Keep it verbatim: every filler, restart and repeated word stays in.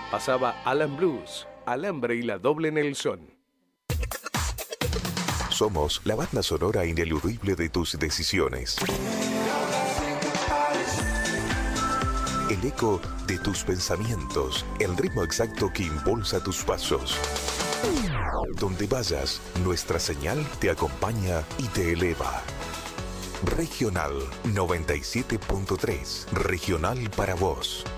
Pasaba Alan Blues, Alambre y la Doble Nelson. Somos la banda sonora ineludible de tus decisiones. El eco de tus pensamientos, el ritmo exacto que impulsa tus pasos. Donde vayas, nuestra señal te acompaña y te eleva. Regional noventa y siete punto tres. Regional para vos.